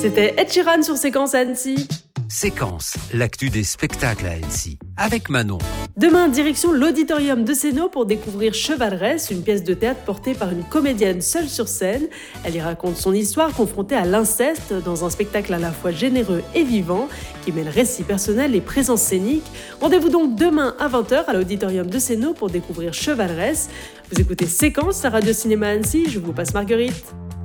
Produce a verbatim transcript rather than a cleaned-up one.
C'était Ed Sheeran sur Séquence à Annecy. Séquence, l'actu des spectacles à Annecy, avec Manon. Demain, direction l'Auditorium de Sénaux pour découvrir Chevaleresse, une pièce de théâtre portée par une comédienne seule sur scène. Elle y raconte son histoire confrontée à l'inceste dans un spectacle à la fois généreux et vivant qui mêle récit personnel et présence scénique. Rendez-vous donc demain à vingt heures à l'Auditorium de Sénaux pour découvrir Chevaleresse. Vous écoutez Séquence, la radio cinéma Annecy, je vous passe Marguerite.